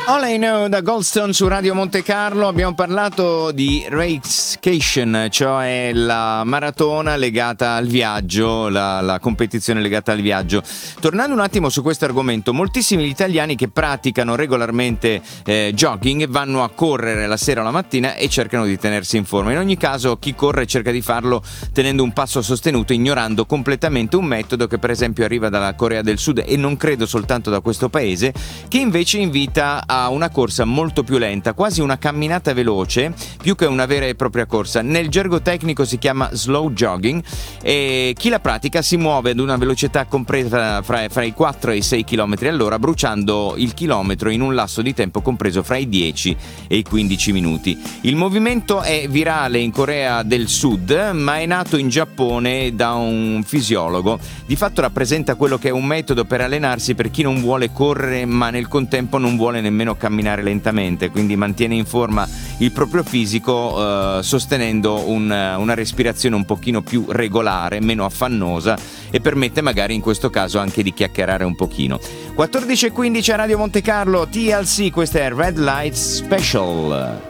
All I Know da Goldstone su Radio Monte Carlo. Abbiamo parlato di Racecation, cioè la maratona legata al viaggio, la competizione legata al viaggio. Tornando un attimo su questo argomento, moltissimi gli italiani che praticano regolarmente jogging vanno a correre la sera o la mattina e cercano di tenersi in forma. In ogni caso, chi corre cerca di farlo tenendo un passo sostenuto, ignorando completamente un metodo che per esempio arriva dalla Corea del Sud e non credo soltanto da questo paese, che invece invita a una corsa molto più lenta, quasi una camminata veloce, più che una vera e propria corsa. Nel gergo tecnico si chiama slow jogging e chi la pratica si muove ad una velocità compresa fra i 4 e i 6 km all'ora, bruciando il chilometro in un lasso di tempo compreso fra i 10 e i 15 minuti. Il movimento è virale in Corea del Sud, ma è nato in Giappone da un fisiologo. Di fatto rappresenta quello che è un metodo per allenarsi per chi non vuole correre, ma nel contempo non vuole nemmeno camminare lentamente, quindi mantiene in forma il proprio fisico sostenendo una respirazione un pochino più regolare, meno affannosa, e permette magari in questo caso anche di chiacchierare un pochino. 14:15 a Radio Monte Carlo, TLC, questa è Red Light Special.